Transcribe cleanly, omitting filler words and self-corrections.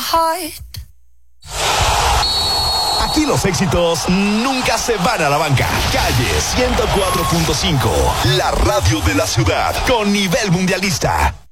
heart. Aquí los éxitos nunca se van a la banca. Calle 104.5, la radio de la ciudad, con nivel mundialista.